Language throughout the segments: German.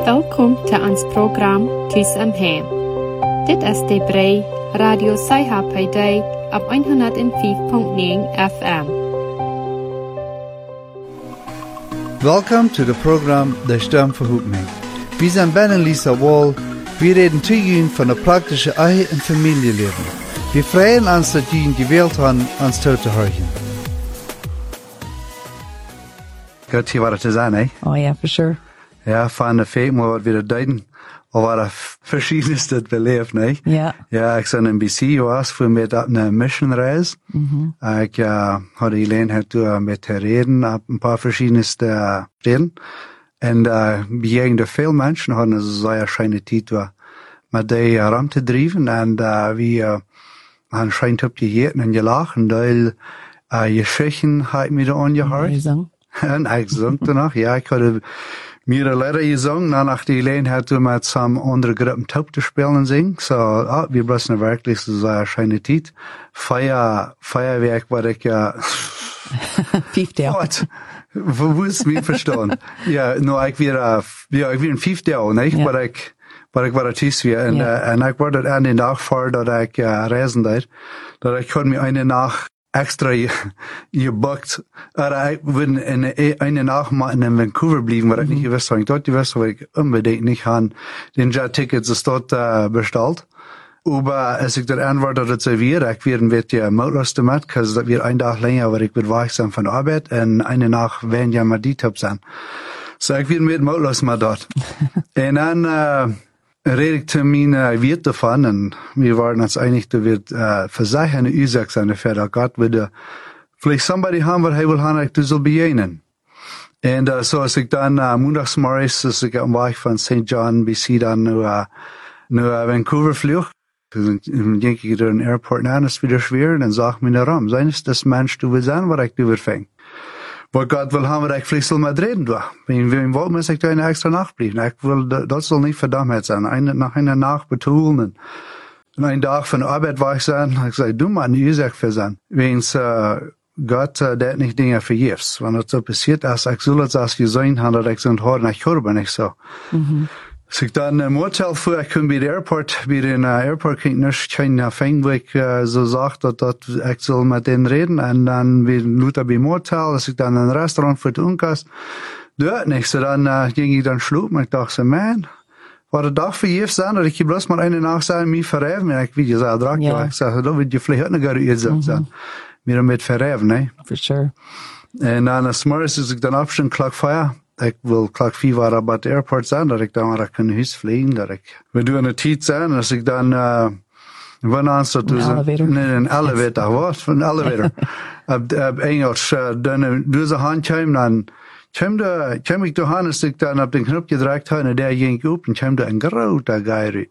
Welkom til ons program Tus om Hem. Dit is de Brei Radio Saiha op 105.9 FM. Welcome to the program De Stem Verhoekning. Wir sind Ben und Lisa Wall. Wir reden zu Ihnen von der praktischen Ehe- und Familienleben. Wir freuen uns, dass Sie gewählt haben, uns zuzuhören. Gut, hier war das zu sein, eh? Oh yeah, for sure. Ja, van de feet moet wat weer duiden. Al waren verschiedenes dat beleefd, nee? Ja. Ja, ik ben in BC geweest voor met een missionreis. Ik had alleen met te reden op een paar verschillende steden. En bejegende veel mensen hadden een zeer schijne tijd met die ram te drijven. En we hadden schijnt op gegeten en gelachen. Dat je schichen had me er aangehoord. En ik zong danach, ja, ik had mir leider gesungen, nach die Gelegenheit, mit some andere Gruppen Taub zu spielen und singen. So, wir müssen wirklich so eine schöne Zeit. Feuerwerk war ich ja. Vijfde. Wat? Wo ist mir verstanden? Ja, nur ich wir in Vijfde, nicht? Waar ik war tief wie. Und ich war dort an den Tag vor, dass ich reisen dort. Dass ich mir eine Nacht extra gebucht. Ich würde eine Nacht mal in Vancouver bleiben, weil ich nicht gewusst habe. Dort gewusst habe, ich unbedingt nicht haben. Den Jet-Tickets ist dort bestellt. Aber als ich dort antwortet, dass ich werden wird ja möglich damit, weil das wird ein Tag länger, weil ich wird wach sein von der Arbeit und eine Nacht werden ja mal die Top sein. So ich werde mit möglich mal dort. Und dann rede ich zu meinen Wirt davon, und wir waren uns einig, da wird für sich eine Ursache sein, dass Gott würde vielleicht somebody haben, was er will haben, du soll begegnen. Und so als ich dann montagsmorgens, als ich am Weg von St. John BC dann nach Vancouver flog, dann denke ich durch den Airport an, ist wieder schwer, und dann sag mir der Raum, sein ist das Mensch, du willst sein, was ich du fängt. Weil Gott will haben, dass ich vielleicht soll mal reden, du. Wenn wir wollen, muss ich da eine extra Nacht bleiben. Ich will, das soll nicht verdammt sein. Nach einer Nacht betonen. Und einen Tag von der Arbeit wach sein. Ich sage, du mal eine Ursache für sein. Wenn's, Gott, der nicht Dinge vergibst. Wenn das so passiert ist, ich soll das gesehen haben, dass ich so ein Haar nicht höre, nicht so. Als ich dann im Hotel fuhr, ich komme bei den Airport kann ich kein Fang, wo ich so sagt, dass ich soll mit denen reden, und dann wir Luther beim Hotel, als ich dann in ein Restaurant für die Unkas, dort nicht, so dann ging ich dann schlafen, und ich dachte so, man, war der Tag für jeden sein, oder ich bloß mal eine Nacht sein, mich verreiben, und ich, wie gesagt, ich sage, da wird ihr vielleicht auch noch gar nicht sein, mir damit verreiben, ne? For sure. Und dann, als morgens, als ich dann aufstehen, Clock 4, ich will Clock 4 war aber der Airport sein, dass ich dann mal kann Haus fliegen, dass ich, wenn du eine Zeit sein, dass ich dann, wann an so ein Elevator, was? Ein Elevator. Ab Englisch, dann, du so Hand kam, dann, kam ich da hin, als ich dann ab den Knopf gedrückt habe, und der ging up, und kam da ein grauter Geir.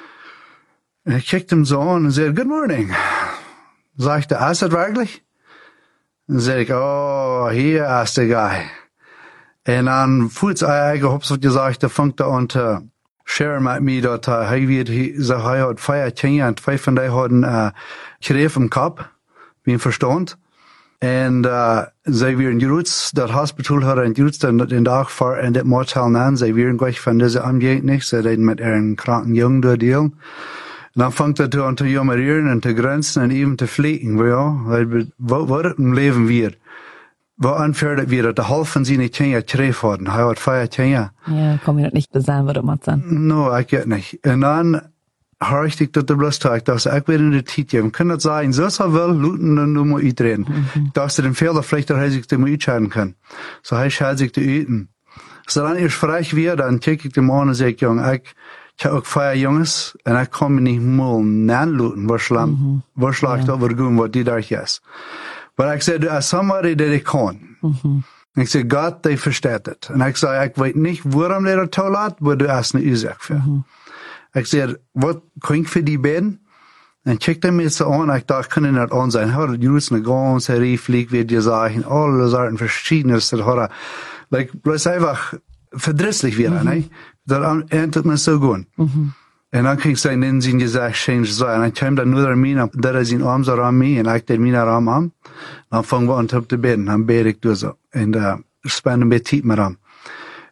Und ich kickte ihm so an und sagte, good morning. Sagte, ist das wirklich? Dann sag ich, oh, hier ist der Guy. Und dann fuhrt's gehabt, was gesagt, da fängt er an zu share mit mir, dass er hat 4 Kinder, und 2 von denen hatten Krebs im Kopf, wie ein Verstand. Und sie werden gerutzt, das Hospital hat einen gerutzt, den Tag vor in das Motel an, sie werden gleich von dieser Umgehung nicht, sie reden mit ihren kranken Jungen durchdealen. Und dann fängt er an zu jammerieren und zu grenzen und eben zu fliegen, weil was im Leben wird. Wo anfährt wir, der Halb von seinen Kindern Krebs hatten. Er hat 4 Kinder. Ja, kann ich nicht besagen, was du machst dann. No, ich geht nicht. Und dann höre ich dich, dass du bloß tag, dass ich wieder in der Zeit geben. Kann das sein, so will, luten und du musst eintreten. Dass du den Fehler vielleicht auch sich dem entscheiden kann. So heißt er sich zu üten. So dann ich frech wieder, dann kick ich dem an und sag, Jung, ich habe auch 4 Jungs, und ich kann mich nicht mal nanluten, was schlägt over gehen, was die da ist. Aber ich sage, du hast somebody, der ich kann. Ich sage, Gott, der versteht das. Und ich sage, ich weiß nicht, warum der toll hat, aber du hast eine Ursache für. Ich sage, was kann ich für die beten? Dann checkt er mir so an, ich dachte, kann ich nicht an sein. Er hat just eine ganze Rieflieg, wie die sagen, alle Sorten Verschiedenes, das hat bloß einfach verdrisslich wieder, ne? Dann endet man so gut. Und dann kriegst du einen Sinn gesagt, change sein. Und dann kam dann nur der Mina, der ist in Arm so an mich, und ich den Mina Arm an. Dann fangen wir an zu beten, dann bete ich durch so. Und, spannen wir Zeit mit an.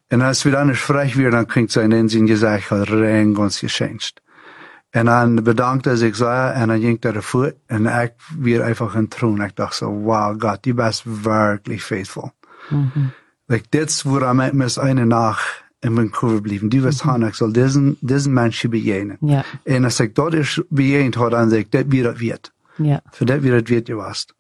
En als we dan eens vrij weer, dan klinkt zijn inzien gezegd, hat rein ganz geschenkt. En dan bedankt als ik zei, en dan ging ik ervoor, en ik weer einfach in troon. Ik dacht so, wow, Gott, die bist wirklich faithful. Like, dit woran ik mis eine Nacht in mijn kurve blijven. Die was han, ik zal diesen Menschen begegnen. Ja. En als ik dat is begegend had, dan zeg ik, dat weer het wird. Ja. Für das wird es wird gewast.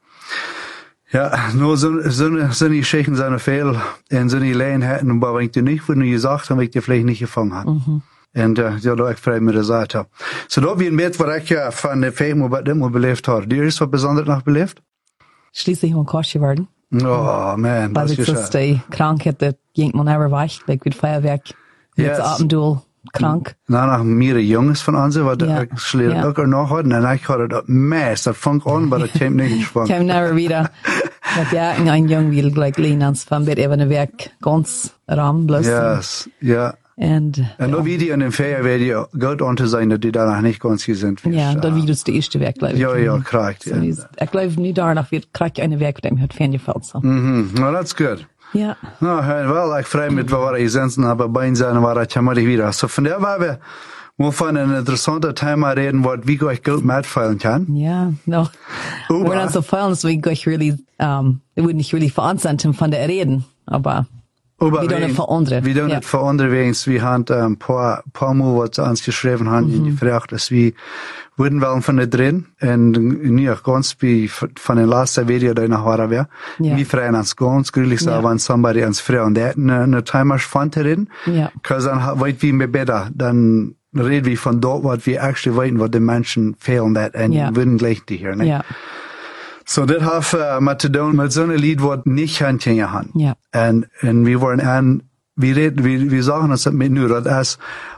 Ja, nur so die Schächen sind viel, und so die Leinheiten, aber wenn ich dir nicht, wo du gesagt hast, wenn ich dir vielleicht nicht gefangen habe. Und, ja, da ich frei mit der Seite habe. So, da wie ein Bild, was ich ja von der Fähigkeit, was ich immer belebt habe. Die ist was Besonderes noch belebt? Schließlich mal kosche geworden. Oh, man, Weil das ist das die Krankheit, das ging man never weg, like mit Feuerwerk, mit Yes. Atemduel, krank. Nach mehrere Jungs von uns, was Ja. ich schlicht Ja. auch noch hatten, und ich hatte das Mess, das fängt an, aber das kommt nicht gespannt. Kam never wieder. Dat ja, ein Jung will gleich lehnen, ans van bet even een werk ganz ram bloß. Yes, ja. Und, En dan wie die in den Ferien werden ja gut unter sein, dass die danach nicht ganz sind. ja, dat wie dus de eerste werk, glaube ich. Ja, ja, krijgt. So, ik geloof nu daarna weer krijg je een werk, dat het fijn gefällt. So. No, that's good. Ja. No, well, ik vrij met wat ik sensen, aber bei zijn waar ik jammer wieder. So, von der waar we mal von einem interessanten Thema reden, was wie ich gut mitfallen kann. Ja, no. We're not so fun, so we gleich really, it would nicht really verantworten von der Reden, aber wir tun es für andere. Wir tun es für andere, wir haben paar Mal, was sie uns geschrieben haben, in die Frage, dass wir würden wollen von der drin, und nie auch ganz wie von den letzten Video, der noch war, wir freuen uns ganz gründlich, so, wenn somebody uns fragt, und der eine Timers fand reden, because dann weit wie mir besser, dann reden wir von dort, was wir actually weiten, was den Menschen fehlen, und würden gleich die hier, ne? Ja. So, das hat mit zu tun mit so einem Lied, was nicht Handchen haben. Ja. Und wir wollen an, wir sagen uns mit nur, dass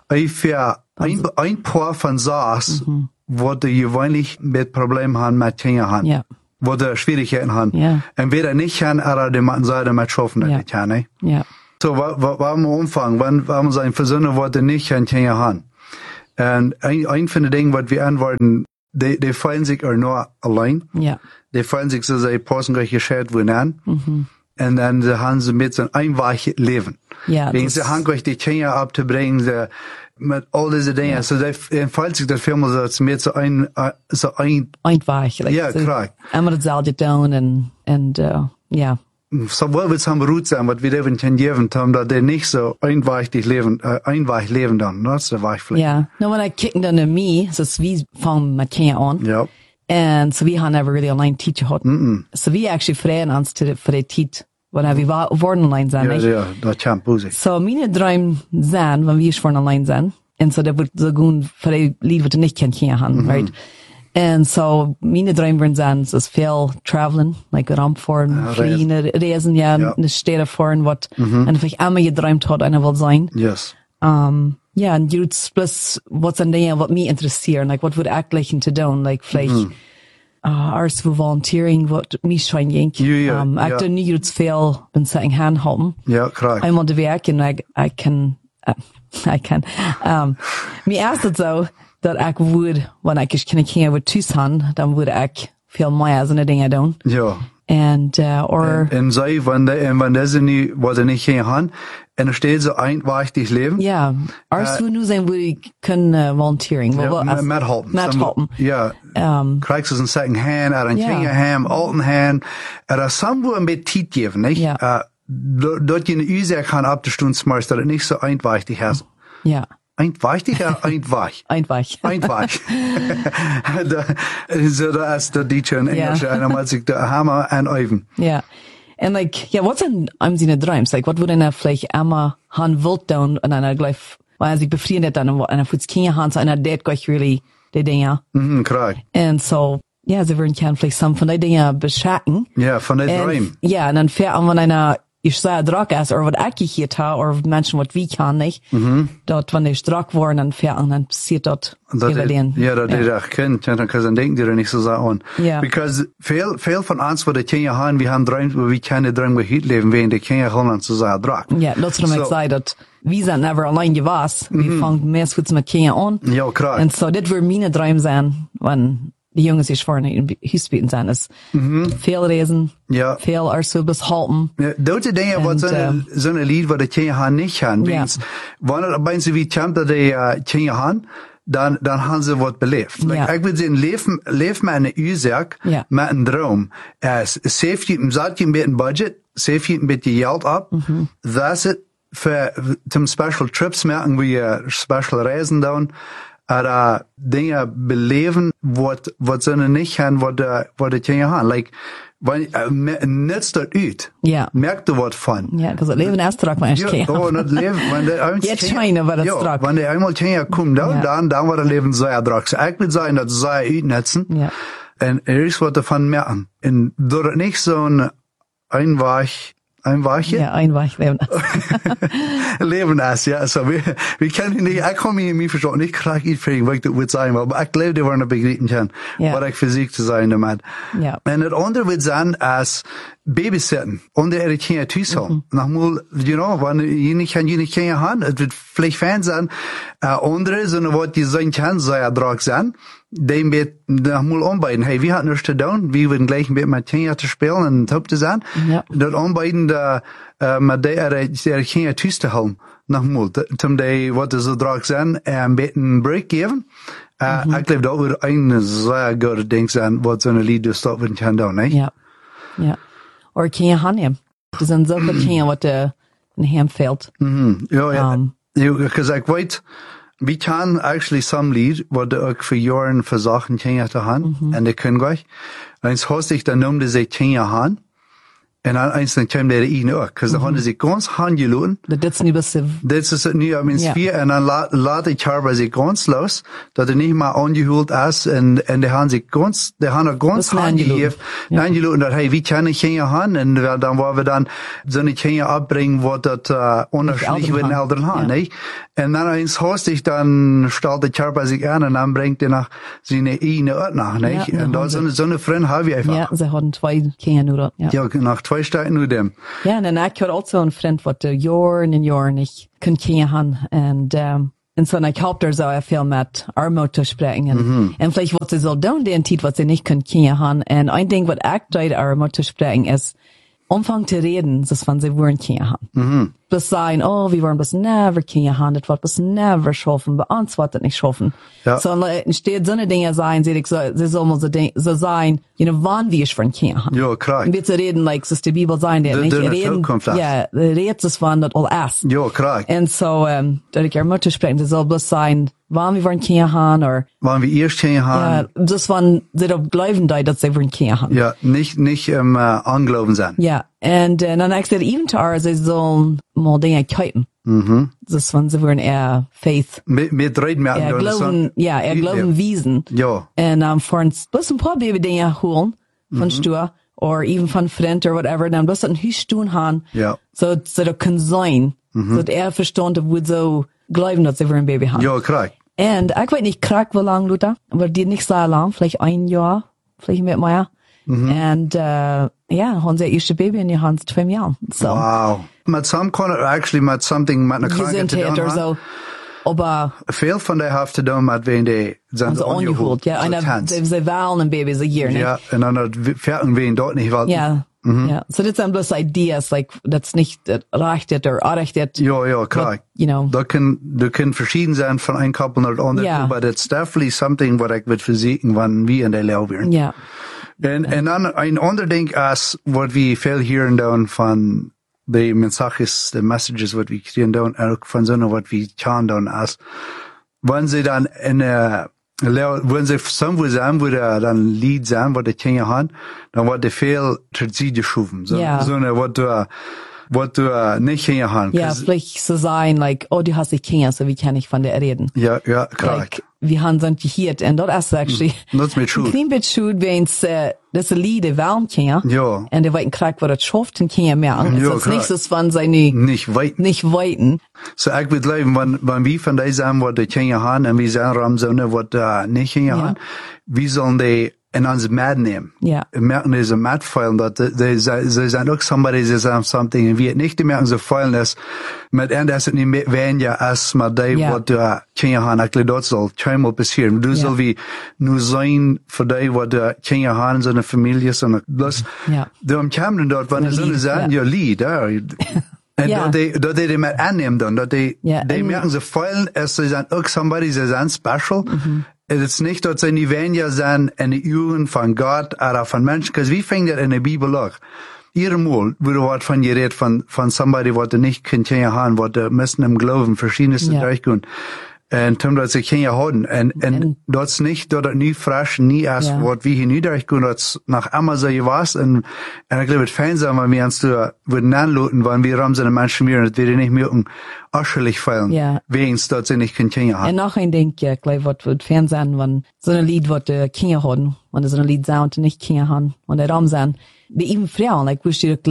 ein paar von Saas, wo die gewöhnlich mit Problemen haben, mit Händen haben. Ja. Wo die Schwierigkeiten haben. Ja. Und wer nicht haben, aber die man sagen, mit schaffen, das nicht haben, ne? Ja. So, warum Umfang, warum sein Versöhner, wo die nicht Händen haben? Und ein von den Dingen, was wir antworten, die fühlen sich auch nur allein. Ja. Die fühlen sich so, sie passen gleich gescheit wohin an. Und dann haben sie mit so ein einfaches Leben. Ja. Wegen sie haben gleich die Kinder abzubringen, sie, mit all diese Dinge. Ja. So, die fühlen sich das Film so, als mit so ein, einfach. Like, ja, korrekt. Einmal das Salz down und, ja. So, wo wird's haben beruht sein, was wir eben können geben, haben, dass die nicht so einfach leben dann, ne? So war ich vielleicht. Ja. No, when I kicked on me, so we found my Kenya on. Ja. And so we had never really online teacher had. So we actually freien uns for the teach, when we waren online sein, Ja, ja, das kann Musik. So meine Träume sein, wenn wir schon online sein. Und so, das wird so gut für die Lied, was nicht Kenya haben, right? And so, meine Träume werden sein, so viel traveling, like Raumfahren, fliegen, reisen, ja, eine Städte fahren, was, und vielleicht einmal geträumt hat, einer will sein. Yes. Ja, und jetzt plus, was an Dingen, was mich interessieren, like, was würde ich gleich zu tun, like, vielleicht, ours für Volunteering, was mich schon ging. Ja, ich tue nie jetzt viel, bin so in Hand halten. Ja, korrekt. Einmal die Werk, und ich kann, mir erst so, dass ich würde, wenn ich keine Kinder mit Tucson, dann würde ich viel mehr so eine Dinge tun. Ja. Und, or. Und so, wenn das nicht, was er nicht hier haben, und da steht so einfach leben. Ja. Ours würde nur sein, würde ich können, volunteering. Ja, mithelfen. Mithelfen. Ja. Kriegst du ein Second Hand, oder ein Kinderhand, alten Hand, oder somewhere mit Tiet geben, nicht? Ja. Dort je eine Üse kann ab der Stunde smarst, dass nicht so einfach hast. Ja. Einfach oder einfach? Einfach. Einfach. So, da ist der Teacher in Englisch, einmal sich der Hammer anüben. Ja. And like, yeah, what's in, I'm seeing Dreams, like, what would einer vielleicht einmal han wild down, und einer gleich, weil er sich befriedet dann, und einer fürs Kinder han, so einer date gleich really, die Dinge. Korrekt. And so, ja, sie würden kann vielleicht some von den Dingen beschatten. Ja, von den Träumen. Ja, und dann fährt an, wenn einer, ich sage, Druck ist, oder was ich hier tue, oder Menschen, was wie kann nicht. Dort, wenn ich Druck war, dann fährt an, dann passiert dort überlegen. Ja, das ist auch Kind, dann können denken die nicht so sagen. Ja. Because viel von uns, wo die Kinder haben, wir haben Träume, wo wir keine Träume heute leben, wegen die Kinder haben zu sagen, Druck. Ja, das ist, ich sage, dass wir sind never allein gewesen. Wir fangen meistens mit Kindern an. Ja, klar. Und so, das wird meine Träume sein, wenn die jongens is vorne in huisbieten zijn, is veel reizen, Ja. veel arsubes halten. Ja, dat dingen wat zo'n lied wat de kinderen gaan niet gaan. Ja. Wanneer mensen wie champ dat de kinderen gaan, dan gaan ze wat beleefd. Like, Ja. ik wil zeggen, leef met een uurzaak, Ja. met een droom. Save je, zet je een beetje budget, save je een beetje geld op, dat is het. Voor zum special trips maken we special reizen doen. Dingen beleven wat ze niet gaan, wat de kinderen gaan. Like, net dat uit. Ja. Merk je wat van. Ja, because het leven is strak, maar Ja, oh, het leven, wanneer Jetzt schijnen we dat strak. Wanneer eenmaal kinderen komen, Ja. dan wordt het leven zeer strak. So, ik wil zeggen dat ze uitnutzen. Ja. En is wat ervan merken. En door het niet zo'n eenwaagje. Ja, eenwaag leven. Leven is, ja. So, we kennen niet, ik kan me verstaan, ik krijg iets voor wat ik dat wil zeggen, maar ik geloof dat we een begrijpen kan, Ja. wat ik fysiek te zijn damit. Ja. En het andere wil zijn als babysitten, onder het kinderen thuis houden. Nogmaals, you know, wanneer je niet kinderen gaan, het wordt vielleicht fijn zijn, andere, zo wat je zijn kan, zou draag zijn, die met nogmaals aanbieden. Hey, wie had nichts te doen, wie willen gleich een beetje met kinderen te spelen en top te zijn. Ja. Dat aanbieden, met die kinderen thuis te houden. Nogmaals, toen die wat zo draag zijn, een beetje een break geven. Ik geloof dat we een zeer goede ding zijn, wat zo'n lied dus dat we gaan doen, hè? Ja. Ja. Or kan je gaan hem. Er zijn zoveel kinderen wat een hem veelt. Ja, because ik weet, we kan actually some lied, wat ook voor jaren verzachen kinderen te gaan, en die kunnen gleich. Eens host ik dan noemde ze kinderen gaan, en dan eens dan kwam der in ook, because dan hadden ze ganz handgeloten. Dat is niet best. Dit is het nu, mijn Ja. sfeer, en dan laat ik haar bij zich ganz los, dat er niet meer aangehuld is, en die gaan zich ganz, die gaan er ganz Dat is handgegeven, Ja. handgeloten, dat hey, wie kennen kinderen gaan, en dan waar we dan zo'n kinderen opbrengen, wat dat onderschiedlich Ouderen met een gaan. ouderen gaan, Ja. hè? En dan eens host ik, dan stelt ik haar bij zich aan, en dan brengt hij nog zijn ene uit nach, hè? Ja, En dat zo'n vriend heb je einfach. Ja, ze hadden 2 kinderen nu dat. Ja. Ja, nach 2 Stunden nur dem. Ja, en ik had also een vriend wat jaren en jaren ik kon kinderen gaan. En so, ik hoop er zo veel met armoede te spreken. En vielleicht wat ze zo doen, die tijd wat ze niet kunnen kinderen gaan. En een ding wat ik deed armoede te spreken is, omfang te reden, zoals van ze worden kinderen gaan. Dus sagen, oh, wir wollen bis never kinderen gaan, das wird bis never schaffen, bei uns wird das nicht schaffen. Ja. So, entsteht so eine Dinge sein, sie soll mal so sein, you know, wann wir ich von kinderen gaan. Ja, klar. Ein bisschen reden, like, so die Bibel sein, der nicht de reden. Zukunft ist. Ja, redet es von, das all erst. Ja, klar. En so, dat ik er Mutter sprechen, das soll bloß sein, wann wir wollen kinderen haben, oder, Wann wir erst kinderen haben, ja, das wann sie doch glauben, dass sie wollen kinderen haben. ja, nicht anglauben sein. Ja, en dan ik zei, even te ze zullen mal dingen kijken. Das wann sie wollen eher faith. Mit reden merken. Er glauben, ja, er glauben wiesen. Ja. En voor ons, bloß ein paar Baby-Dinge holen, von Stuhr, or even von Freund or whatever, dann bloß ein Huis tun haben. Ja. So, dat kan zijn. Dat verstand dat we zo glauben, dat ze voor een baby haben. Ja, klar. En ik weet niet krak wie lang, Luther, aber die nicht so lang, vielleicht 1 Jahr, vielleicht mit mehr. En ja, haben sie eerste Baby in die Hand 2 Jahren. So. Wow. Met some kon het actually met something met een krankheid te Gesundheit doen oder so. Aber, Veel van die heeft te doen met wen die zijn also ongeholt. Ja, und sie wählen ein Baby so hier, ne? Ja, en dan het verten wen dort nicht wat. Ja. Ja. So das sind bloß Ideas, like, that's nicht rechtet oder unrechtet. Ja, klar. You know. Dat kan verschieden zijn van een koppel naar het andere, Ja. but it's definitely something wat ik wil verzieken van wie in de leeuw weer. Ja. En dan een ander ding als wat we veel hieren doen van de mensajes, de messages wat we krijgen doen, en ook van zo'n wat we kan doen als, wanneer ze dan wanneer ze somewhere zijn, wo dan lied zijn, wat de kinderen gaan, dan wordt er veel terzijde geschoven. Ja. Zo'n wat du nicht kinderen gaan. Ja, vielleicht so sein, like, oh, du hast die Kinder, so wie kann ich von der reden? Ja, klar. Like, wir haben so hier, and that is actually, That's me true. ein klein bisschen schuld, wenn es, das ist ein Lied, der warm Kinder. Ja. Und der weiten Krieg, wo das schafft, den Kinder merken. Ja, Es ist klar. nicht so, wenn sie nicht Nicht weit. weiten. So ik wil leven, wanneer wie van die zijn wat de kinderen gaan, en wie zijn ram zo'n wat niet kinderen gaan, wie zullen die en ons mad nemen. Ja. Merken deze mad feilen, dat ze zijn ook somebody, ze zijn something, en wie het niet merken ze feilen is, met en dat het niet weniger als, maar die wat ken je gaan, eigenlijk dat zal tweemaal passeren. Du zal wie nu zijn voor die wat ken je gaan, zijn familie, zijn plus, daarom komen dat, want ze zijn je lied, en dat die met aannemen dan, dat die merken ze feilen, als ze zijn ook somebody, ze zijn special. Het is niet dat ze niet weniger zijn in de uren van God of van mensen, because wie vindt dat in de Bibel ook? Eenmaal wurde wat van geredet van somebody wat niet kan hebben, wat müssen im Glauben verschiedenes durchgehen. En toen dat ze geen houden. En dat is niet, dat het nu frisch, niet als wat we hier nu durchgehen, dat is nog immer so was. En ik geloof het fijn zijn, wenn wir uns da würden anloten, wenn wir haben so eine Menschen mehr, und das wäre nicht mehr ascherlich fallen. Wegen, dass sie nicht Kinder haben. En nog een ding, ik geloof wat het fijn zijn, wenn so een lied wat Kinder hadden, wenn so een lied zijn wat niet Kinder haben, und der Raum zijn. Die even Frauen, like, würd je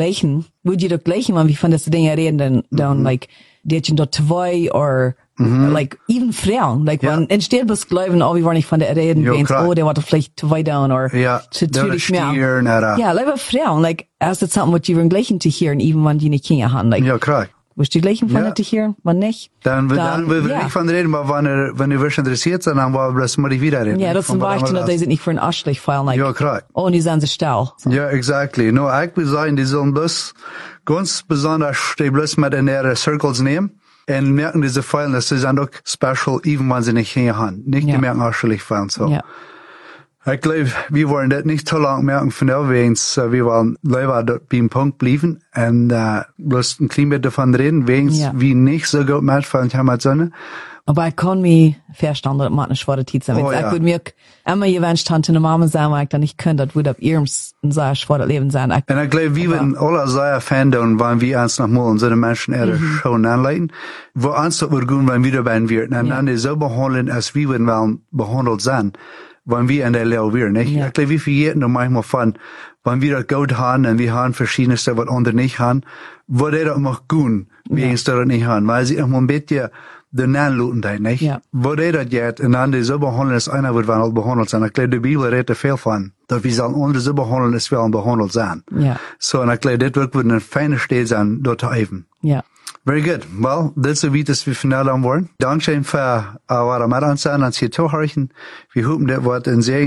das gleichen, wenn wir von diesen Dingen reden, dann, like, die hätten dort zwei, or, like, even Frauen, like, wenn, instead was glauben, oh, wir wollen nicht von der reden, oh, der war vielleicht zwei down, or, zu natürlich mehr. Ja, lieber Frauen, like, erst ist something, was die gleichen zu hören, even wenn die nicht Kinder haben, like. Ja, klar. Willst du die gleichen von zu hören, wenn nicht? Dann will wir nicht von reden, aber wenn ihr wirklich interessiert seid, dann wollen wir das mal wieder reden. Ja, das zum Beispiel, dass die sind nicht für einen Aschlich fallen, like. Ja, klar. Oh, die sind so still. So. Ja, exactly. No, ich will sagen, die sollen bloß, ganz besonders, die bloß mit in ihre Circles nehmen. Und merken diese Fallen, dass sie sind auch special, even wenn sie nicht hier haben. Nicht die merken aschlich fallen, so. Ja. Ich glaube, wir wollen das nicht so lange merken von der wegen, wir wollen lieber dort beim Punkt bleiben und bloß ein klein bisschen davon reden, wegen wie nicht so gut mitfallen haben als Sonne. Aber ich kann mich verstanden, dass man nicht schwere Zeit sein. Ich würde mir immer gewünscht haben, eine Mama sein, weil ich dann nicht könnte, das würde auf ihrem sehr schweres Leben sein. Und ich glaube, wir würden alle sehr Fan tun, wenn wir uns nochmal unsere Menschen ihre Schauen anleiten, wo uns das wird gehen, wenn wir dabei werden. Und dann die so behandeln, als wir wollen behandelt sein. Wenn wir in der Lehre wären, nicht? Ich glaube, wir vergessen manchmal von, wenn wir das gut haben und wir haben verschiedenes, was andere nicht haben, wo die das auch gut, wie uns das nicht haben, weil sie auch mal ein bisschen den Anluten da, nicht? Wo die das jetzt, und dann die so behandeln, als einer wird wann behandelt sein. Ich glaube, die Bibel redet viel von, dass wir sollen andere so behandeln, als wir behandelt sein. So, und ich glaube, das wird eine feine Stelle sein, dort zu helfen. Very good. Well, das ist so weit, dass wir final an wollen. Dankeschön für eure Meinung sein, als hier zuhören. Wir hoffen, das wird ein sehr